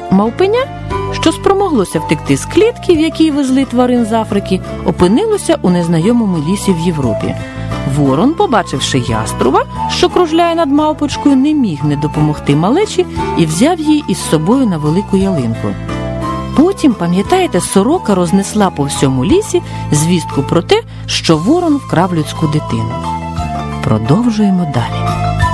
Мавпеня, що спромоглося втекти з клітки, в якій везли тварин з Африки, опинилося у незнайомому лісі в Європі. Ворон, побачивши яструба, що кружляє над мавпочкою, не міг не допомогти малечі і взяв її із собою на велику ялинку. Потім, пам'ятаєте, сорока рознесла по всьому лісі звістку про те, що ворон вкрав людську дитину. Продовжуємо далі.